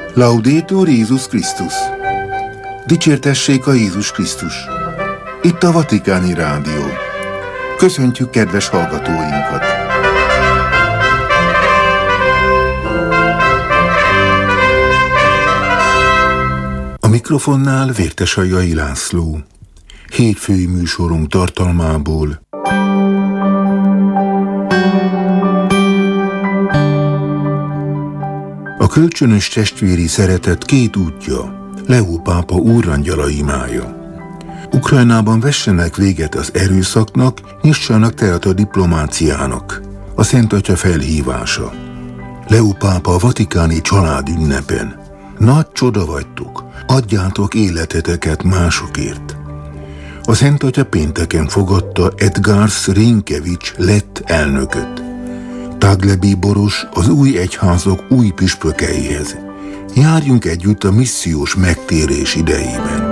Laudetur Jézus Krisztus! Dicsértessék a Jézus Krisztus! Itt a Vatikáni Rádió. Köszöntjük kedves hallgatóinkat! A mikrofonnál Vértesajai László. Hétfői műsorunk tartalmából. A kölcsönös testvéri szeretet két útja, Leó pápa úrangyala imája. Ukrajnában vessenek véget az erőszaknak, nyissanak teret a diplomáciának. A Szent Atya felhívása. Leó pápa a vatikáni családünnepen. Nagy csoda vagytok, adjátok életeteket másokért. A Szent Atya pénteken fogadta Edgars Rinkevics lett elnököt. Taglebbi Boros az új egyházak új püspökeihez. Járjunk együtt a missziós megtérés idejében.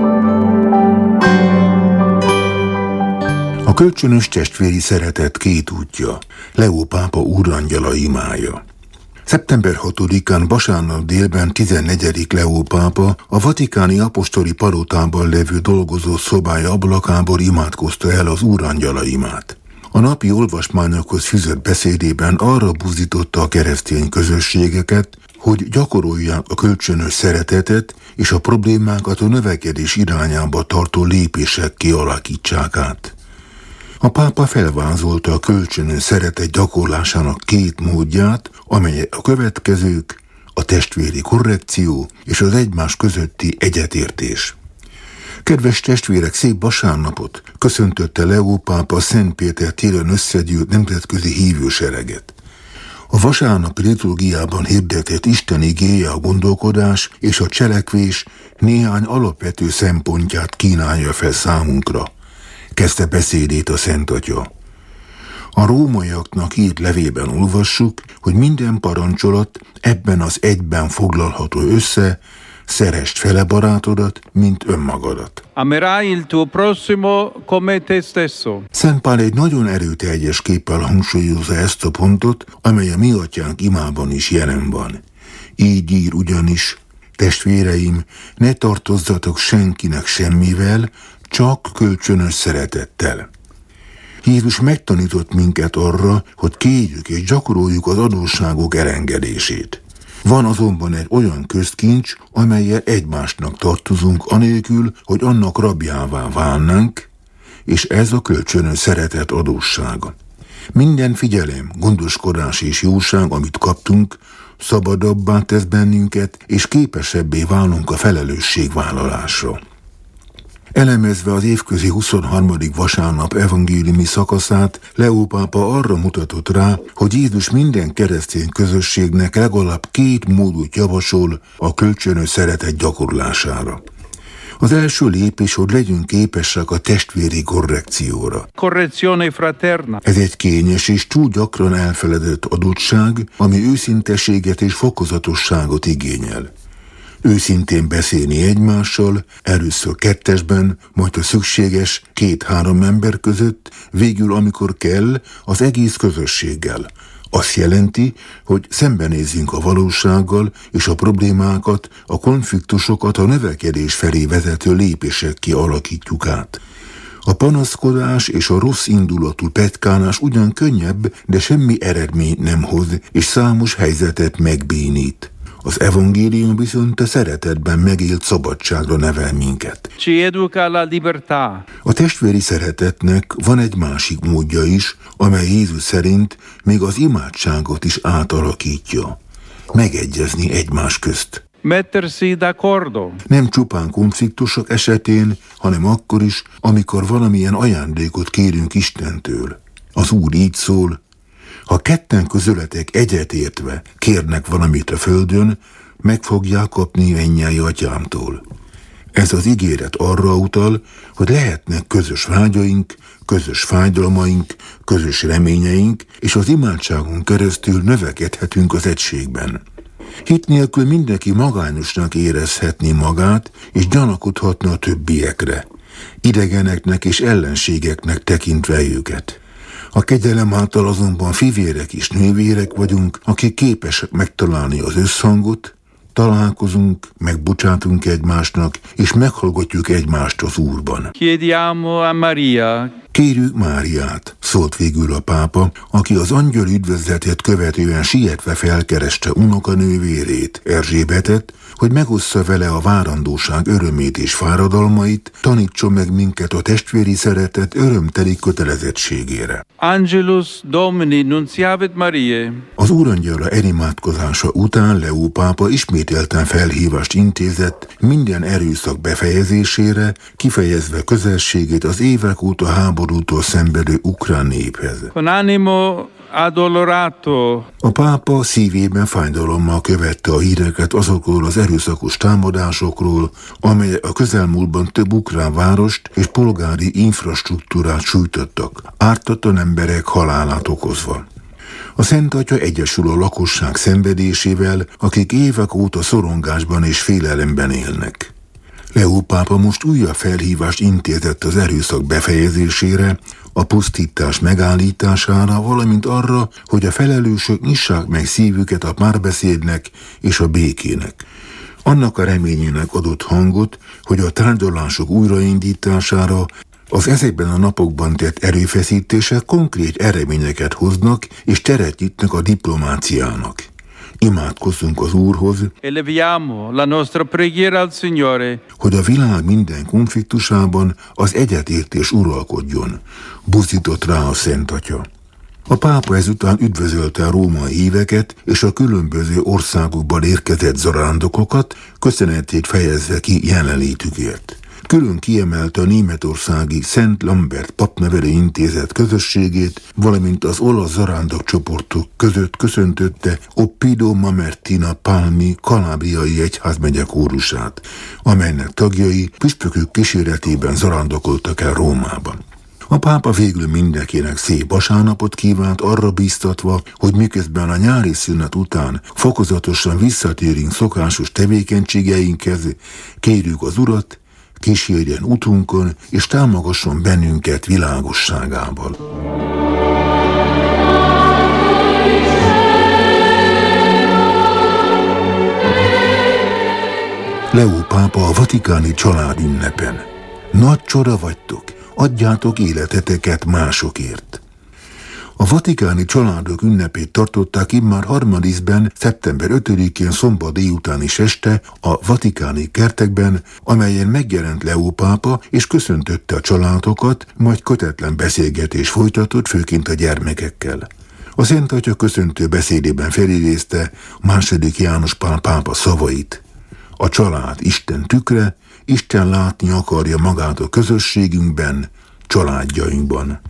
A kölcsönös testvéri szeretet két útja, Leó pápa úrangyala imája. Szeptember 6-án vasárnap délben 14. Leó pápa a vatikáni apostoli palotában levő dolgozó szobája ablakából imádkozta el az úrangyala imát. A napi olvasmányokhoz fűzött beszédében arra buzdította a keresztény közösségeket, hogy gyakorolják a kölcsönös szeretetet, és a problémákat a növekedés irányába tartó lépések kialakítsák át. A pápa felvázolta a kölcsönös szeretet gyakorlásának két módját, amely a következők: a testvéri korrekció és az egymás közötti egyetértés. Kedves testvérek, szép vasárnapot! Köszöntötte Leó pápa Szent Péter téren összegyűlt nemzetközi hívősereget. A vasárnapi liturgiában hirdetett Isten igéje a gondolkodás és a cselekvés néhány alapvető szempontját kínálja fel számunkra. Kezdte beszédét a Szent Atya. A rómaiaknak írt levében olvassuk, hogy minden parancsolat ebben az egyben foglalható össze: szeresd fele barátodat, mint önmagadat. Amerai il tuo prossimo come te stesso. Szent Pál egy nagyon erőteljes képpel hangsúlyozza ezt a pontot, amely a mi atyánk imában is jelen van. Így ír ugyanis: testvéreim, ne tartozzatok senkinek semmivel, csak kölcsönös szeretettel. Jézus megtanított minket arra, hogy kérjük és gyakoroljuk az adósságok elengedését. Van azonban egy olyan közkincs, amellyel egymásnak tartozunk anélkül, hogy annak rabjává válnánk, és ez a kölcsönös szeretet adóssága. Minden figyelem, gondoskodás és jóság, amit kaptunk, szabadabbá tesz bennünket, és képesebbé válunk a felelősségvállalásra. Elemezve az évközi 23. vasárnap evangéliumi szakaszát, Leó pápa arra mutatott rá, hogy Jézus minden keresztény közösségnek legalább két módot javasol a kölcsönös szeretet gyakorlására. Az első lépés, hogy legyünk képesek a testvéri korrekcióra. Correzione fraterna. Ez egy kényes és túl gyakran elfeledett adottság, ami őszinteséget és fokozatosságot igényel. Őszintén beszélni egymással, először kettesben, majd a szükséges 2-3 ember között, végül amikor kell, az egész közösséggel. Azt jelenti, hogy szembenézzünk a valósággal, és a problémákat, a konfliktusokat a növekedés felé vezető lépések kialakítjuk át. A panaszkodás és a rossz indulatú petykálás ugyan könnyebb, de semmi eredményt nem hoz, és számos helyzetet megbénít. Az evangélium viszont a szeretetben megélt szabadságra nevel minket. Ci educa alla libertà. A testvéri szeretetnek van egy másik módja is, amely Jézus szerint még az imádságot is átalakítja. Megegyezni egymás közt. Mettersi d'accordo. Nem csupán konfliktusok esetén, hanem akkor is, amikor valamilyen ajándékot kérünk Istentől. Az Úr így szól: ha ketten közületek egyetértve kérnek valamit a földön, meg fogják kapni mennyei atyámtól. Ez az ígéret arra utal, hogy lehetnek közös vágyaink, közös fájdalmaink, közös reményeink, és az imádságon keresztül növekedhetünk az egységben. Hit nélkül mindenki magányosnak érezhetné magát, és gyanakodhatna a többiekre, idegeneknek és ellenségeknek tekintve őket. A kegyelem által azonban fivérek és nővérek vagyunk, akik képesek megtalálni az összhangot, találkozunk, megbocsátunk egymásnak, és meghallgatjuk egymást az Úrban. Chiediamo a Maria. Kérjük Máriát, szólt végül a pápa, aki az angyal üdvözletét követően sietve felkereste unokanővérét, Erzsébetet, hogy megossza vele a várandóság örömét és fáradalmait, tanítson meg minket a testvéri szeretet örömteli kötelezettségére. Angelus Domini nunciavit Mariae. Az úrangyala elimádkozása után Leó pápa ismételten felhívást intézett minden erőszak befejezésére, kifejezve közelségét az évek óta háborútól szenvedő ukrán néphez. Con animo addolorato. A pápa szívében fájdalommal követte a híreket azokról az erőszakos támadásokról, amelyek a közelmúltban több ukrán várost és polgári infrastruktúrát sújtottak, ártatlan emberek halálát okozva. A Szent Atya egyesül a lakosság szenvedésével, akik évek óta szorongásban és félelemben élnek. Leó pápa most újabb felhívást intézett az erőszak befejezésére, a pusztítás megállítására, valamint arra, hogy a felelősök nyissák meg szívüket a párbeszédnek és a békének. Annak a reményének adott hangot, hogy a tárgyalások újraindítására az ezekben a napokban tett erőfeszítések konkrét eredményeket hoznak és teret nyitnak a diplomáciának. Imádkozzunk az Úrhoz, Eleviamo la nostra preghiera al Signore. Hogy a világ minden konfliktusában az egyetértés uralkodjon, buzdított rá a Szent Atya. A pápa ezután üdvözölte a római híveket és a különböző országokban érkezett zarándokokat, köszönetét fejezve ki jelenlétükért. Külön kiemelte a németországi Szent Lambert papnevelő intézet közösségét, valamint az olasz zarándok csoportok között köszöntötte Oppido Mamertina Palmi kalábriai egyházmegye kórusát, amelynek tagjai püspökök kíséretében zarándokoltak el Rómában. A pápa végül mindenkinek szép vasárnapot kívánt, arra bíztatva, hogy miközben a nyári szünet után fokozatosan visszatérünk szokásos tevékenységeinkhez, kérjük az Urat, kísérjen utunkon, és támogasson bennünket világosságával. Leó pápa a vatikáni családünnepen. Nagy csoda vagytok, adjátok életeteket másokért. A vatikáni családok ünnepét tartották immár harmadikben, szeptember 5-én szombat délután is este a vatikáni kertekben, amelyen megjelent Leó pápa és köszöntötte a családokat, majd kötetlen beszélgetés folytatott, főként a gyermekekkel. A Szent Atya köszöntő beszédében felidézte II. János Pál pápa szavait. A család Isten tükre, Isten látni akarja magát a közösségünkben, családjainkban.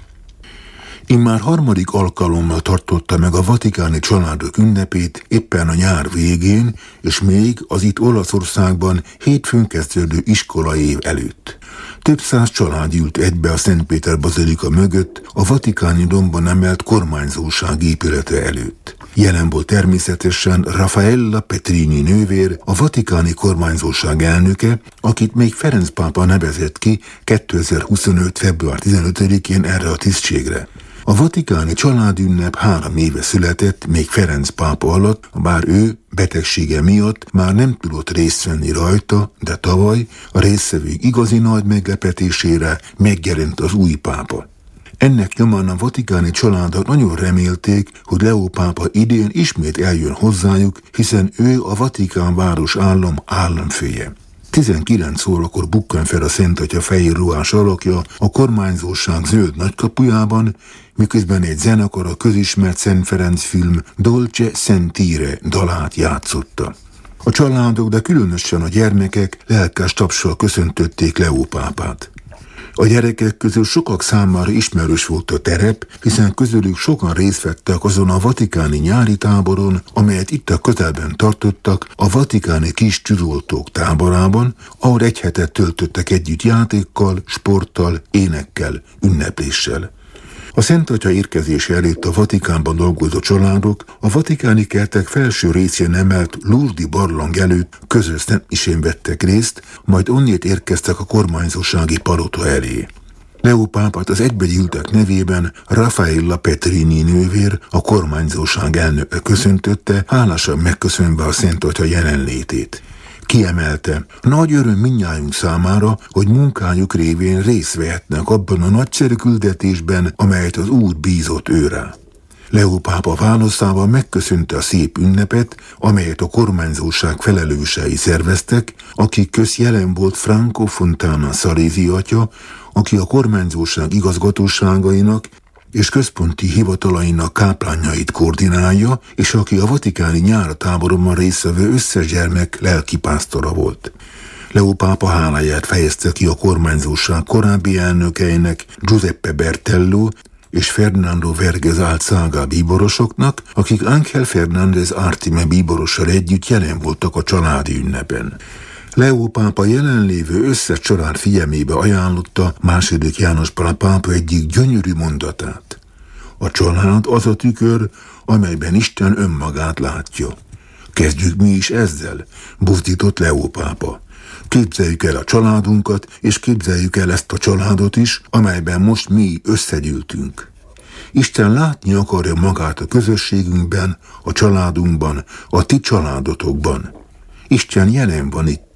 Immár harmadik alkalommal tartotta meg a vatikáni családok ünnepét éppen a nyár végén, és még az itt Olaszországban hétfőn kezdődő iskolai év előtt. Több száz család ült egybe a Szent Péter bazilika mögött, a vatikáni dombon emelt kormányzóság épülete előtt. Jelen volt természetesen Raffaella Petrini nővér, a vatikáni kormányzóság elnöke, akit még Ferenc pápa nevezett ki 2025. február 15-én erre a tisztségre. A vatikáni családünnep 3 éve született, még Ferenc pápa alatt, bár ő betegsége miatt már nem tudott részt venni rajta, de tavaly a résztvevők igazi nagy meglepetésére megjelent az új pápa. Ennek nyomán a vatikáni családok nagyon remélték, hogy Leó pápa idén ismét eljön hozzájuk, hiszen ő a Vatikán város államfője. 19 órakor bukkan fel a Szent Atya fehér ruhás alakja a kormányzóság zöld nagykapujában, miközben egy zenekar a közismert Szent Ferenc film Dolce Sentire dalát játszotta. A családok, de különösen a gyermekek lelkes tapssal köszöntötték Leó pápát. A gyerekek közül sokak számára ismerős volt a terep, hiszen közülük sokan részt vettek azon a vatikáni nyári táboron, amelyet itt a közelben tartottak a vatikáni kis tűzoltók táborában, ahol egy hetet töltöttek együtt játékkal, sporttal, énekkel, ünnepléssel. A Szent Atya érkezése előtt a Vatikánban dolgozó családok a vatikáni kertek felső részén emelt Lourdes barlang előtt közös szentmisén vettek részt, majd onnét érkeztek a kormányzósági palota elé. Leó pápát az egybegyűltek nevében Raffaella Petrini nővér, a kormányzóság elnöke köszöntötte, hálásan megköszönve a Szent Atya jelenlétét. Kiemelte, nagy öröm mindnyájunk számára, hogy munkájuk révén részt vehetnek abban a nagyszerű küldetésben, amelyet az Úr bízott őrá. Leó pápa válaszával megköszönte a szép ünnepet, amelyet a kormányzóság felelősei szerveztek, akik közt jelen volt Franco Fontana Szalézi atya, aki a kormányzóság igazgatóságainak és központi hivatalainak káplányait koordinálja, és aki a vatikáni nyáratáborban résztvevő összes gyermek lelkipásztora volt. Leó pápa háláját fejezte ki a kormányzóság korábbi elnökeinek, Giuseppe Bertello és Fernando Vergez Alzaga bíborosoknak, akik Ángel Fernández Artime bíborossal együtt jelen voltak a családi ünnepen. Leó pápa jelenlévő összes család figyelmébe ajánlotta II. János Pál pápa egyik gyönyörű mondatát. A család az a tükör, amelyben Isten önmagát látja. Kezdjük mi is ezzel, buzdított Leó pápa. Képzeljük el a családunkat, és képzeljük el ezt a családot is, amelyben most mi összegyűltünk. Isten látni akarja magát a közösségünkben, a családunkban, a ti családotokban. Isten jelen van itt.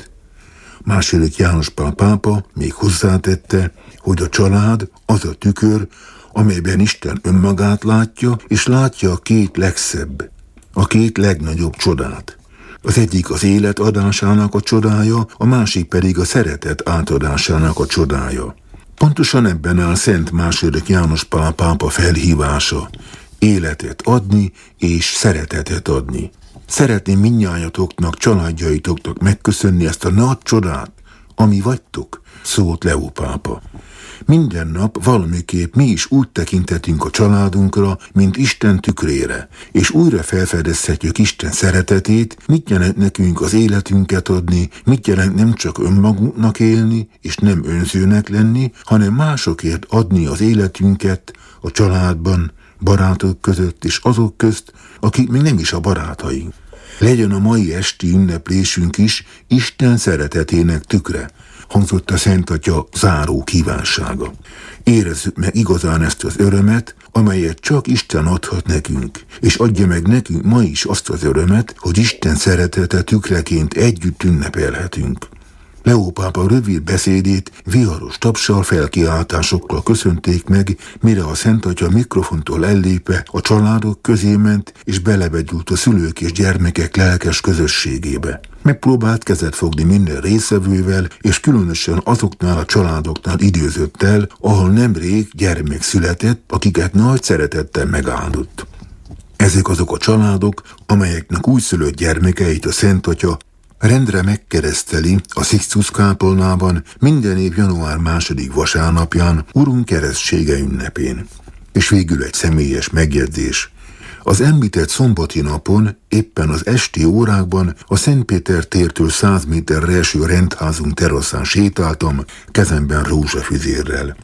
II. János Pál pápa még hozzátette, hogy a család az a tükör, amelyben Isten önmagát látja, és látja a két legszebb, a két legnagyobb csodát. Az egyik az élet adásának a csodája, a másik pedig a szeretet átadásának a csodája. Pontosan ebben áll Szent II. János Pál pápa felhívása, életet adni és szeretetet adni. Szeretném mindnyájatoknak, családjaitoknak megköszönni ezt a nagy csodát, ami vagytok, szólt Leó pápa. Minden nap valamiképp mi is úgy tekintetünk a családunkra, mint Isten tükrére, és újra felfedezhetjük Isten szeretetét, mit jelent nekünk az életünket adni, mit jelent nem csak önmagunknak élni, és nem önzőnek lenni, hanem másokért adni az életünket a családban, barátok között és azok közt, akik még nem is a barátaink. Legyen a mai esti ünneplésünk is Isten szeretetének tükre, hangzott a Szent Atya záró kívánsága. Érezzük meg igazán ezt az örömet, amelyet csak Isten adhat nekünk, és adja meg nekünk ma is azt az örömet, hogy Isten szeretete tükreként együtt ünnepelhetünk. Leó pápa rövid beszédét viharos tapssal, felkiáltásokkal köszönték meg, mire a Szent Atya mikrofontól ellépve a családok közé ment, és belevegyült a szülők és gyermekek lelkes közösségébe. Megpróbált kezet fogni minden részevővel, és különösen azoknál a családoknál időzött el, ahol nemrég gyermek született, akiket nagy szeretettel megáldott. Ezek azok a családok, amelyeknek újszülött gyermekeit a Szent Atya rendre megkereszteli a Sixtus kápolnában minden év január 2. vasárnapján Urunk keresztsége ünnepén. És végül egy személyes megjegyzés. Az említett szombati napon, éppen az esti órákban a Szent Péter tértől 100 méterre eső rendházunk teraszán sétáltam, kezemben rózsafüzérrel.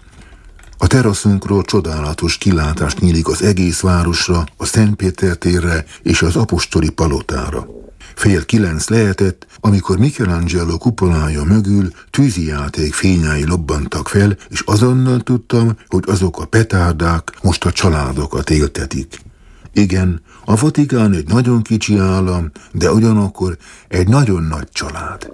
A teraszunkról csodálatos kilátás nyílik az egész városra, a Szent Péter térre és az apostoli palotára. 8:30 lehetett, amikor Michelangelo kupolája mögül tűzijáték fényái lobbantak fel, és azonnal tudtam, hogy azok a petárdák most a családokat éltetik. Igen, a Vatikán egy nagyon kicsi állam, de ugyanakkor egy nagyon nagy család.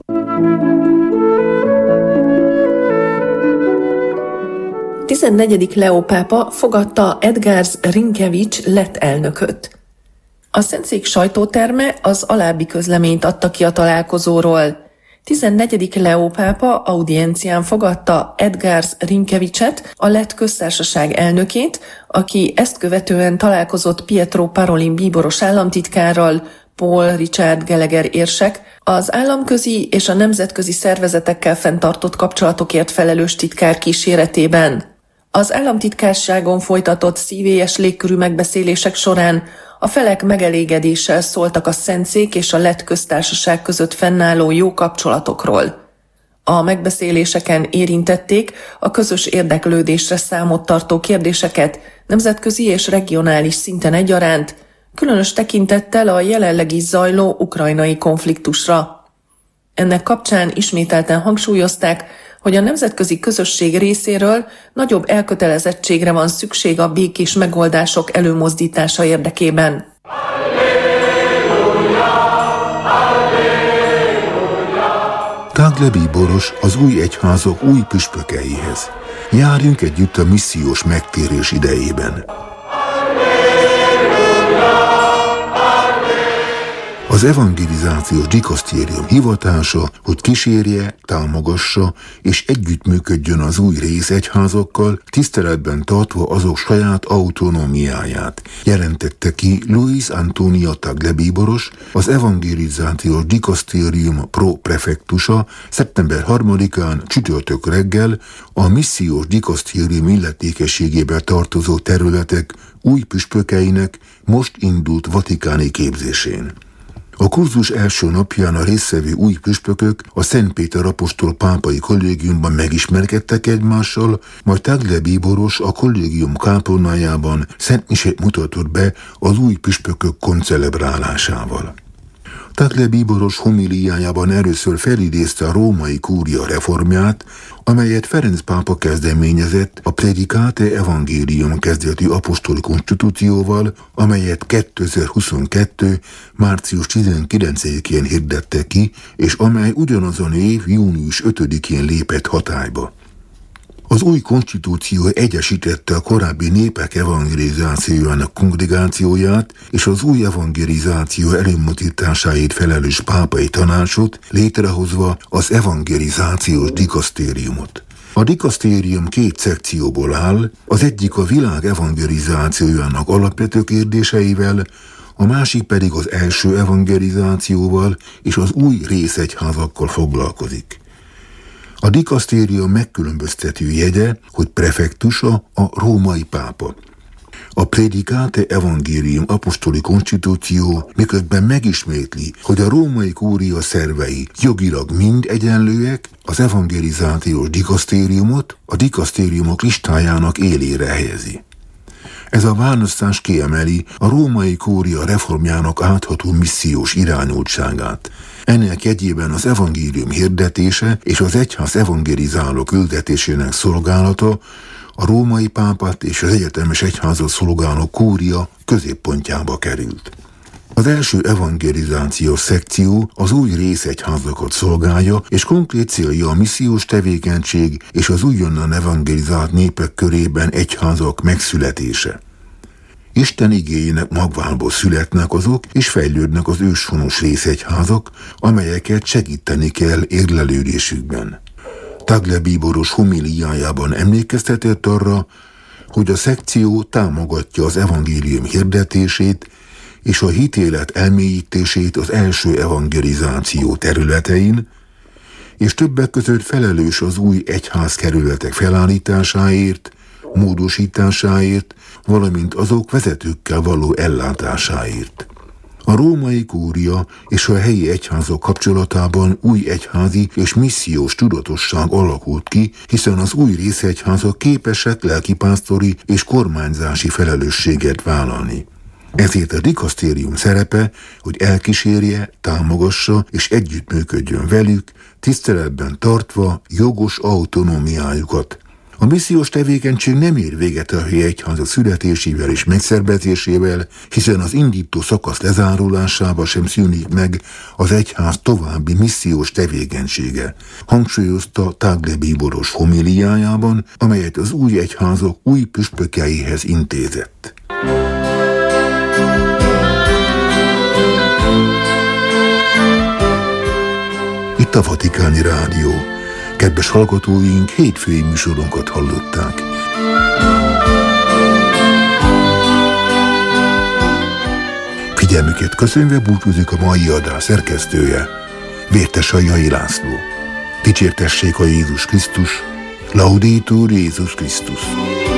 A 14. Leó pápa fogadta Edgars Rinkevics lett elnököt. A Szentszék sajtóterme az alábbi közleményt adta ki a találkozóról. 14. Leó pápa audiencián fogadta Edgars Rinkevicset, a lett köztársaság elnökét, aki ezt követően találkozott Pietro Parolin bíboros államtitkárral, Paul Richard Gallagher érsek, az államközi és a nemzetközi szervezetekkel fenntartott kapcsolatokért felelős titkár kíséretében. Az államtitkárságon folytatott szívélyes légkörű megbeszélések során a felek megelégedéssel szóltak a Szentszék és a lett köztársaság között fennálló jó kapcsolatokról. A megbeszéléseken érintették a közös érdeklődésre számot tartó kérdéseket nemzetközi és regionális szinten egyaránt, különös tekintettel a jelenleg is zajló ukrajnai konfliktusra. Ennek kapcsán ismételten hangsúlyozták, hogy a nemzetközi közösség részéről nagyobb elkötelezettségre van szükség a békés megoldások előmozdítása érdekében. Tagle bíboros az új egyházak új püspökeihez. Járjunk együtt a missziós megtérés idejében. Az evangelizációs dikasztérium hivatása, hogy kísérje, támogassa és együttműködjön az új részegyházakkal, tiszteletben tartva azok saját autonómiáját, jelentette ki Luis Antonio Tagle bíboros, az evangelizációs dikasztérium pro-prefektusa szeptember 3-án csütörtök reggel a missziós dikasztérium illetékességébe tartozó területek új püspökeinek most indult vatikáni képzésén. A kurzus első napján a résztvevő új püspökök a Szent Péter apostol pápai kollégiumban megismerkedtek egymással, majd Tagle bíboros a kollégium kápolnájában szentmisét mutatott be az új püspökök koncelebrálásával. Tagle bíboros homiliájában először felidézte a római kúria reformját, amelyet Ferenc pápa kezdeményezett a Predicate Evangelium kezdetű apostoli konstitúcióval, amelyet 2022. március 19-én hirdette ki, és amely ugyanazon év június 5-én lépett hatályba. Az új konstitúció egyesítette a korábbi népek evangelizációjának kongregációját és az új evangelizáció előmozdításáért felelős pápai tanácsot, létrehozva az evangelizációs dikasztériumot. A dikasztérium két szekcióból áll, az egyik a világ evangelizációjának alapvető kérdéseivel, a másik pedig az első evangelizációval és az új részegyházakkal foglalkozik. A dikasztérium megkülönböztető jegye, hogy prefektusa a római pápa. A Predicate Evangelium apostoli konstitúció miközben megismétli, hogy a római kúria szervei jogilag mind egyenlőek, az evangelizációs dikasztériumot a dikasztériumok listájának élére helyezi. Ez a választás kiemeli a római kúria reformjának átható missziós irányultságát. Ennek jegyében az evangélium hirdetése és az egyház evangelizáló küldetésének szolgálata a római pápát és az egyetemes egyházat szolgáló kúria középpontjába került. Az első evangelizációs szekció az új részegyházakat szolgálja, és konkrét célja a missziós tevékenység és az újonnan evangelizált népek körében egyházak megszületése. Isten igéjének magvából születnek azok, és fejlődnek az őshonos részegyházak, amelyeket segíteni kell érlelődésükben. Tagle bíboros homiliájában emlékeztetett arra, hogy a szekció támogatja az evangélium hirdetését és a hitélet elmélyítését az első evangelizáció területein, és többek között felelős az új egyházkerületek felállításáért, módosításáért, valamint azok vezetőkkel való ellátásáért. A római kúria és a helyi egyházak kapcsolatában új egyházi és missziós tudatosság alakult ki, hiszen az új részegyházak képesek lelkipásztori és kormányzási felelősséget vállalni. Ezért a dikasztérium szerepe, hogy elkísérje, támogassa és együttműködjön velük, tiszteletben tartva jogos autonómiájukat. A missziós tevékenység nem ér véget a helyi egyházak születésével és megszervezésével, hiszen az indító szakasz lezárulásába sem szűnik meg az egyház további missziós tevékenysége, hangsúlyozta Tagle bíboros homiliájában, amelyet az új egyházak új püspökeihez intézett. Itt a Vatikáni Rádió. Kedves hallgatóink, hétfői műsorunkat hallották. Figyelmüket köszönve búcsúzik a mai adás szerkesztője, Vértesai László. Dicsértessék a Jézus Krisztus, Laudetur Jézus Krisztus.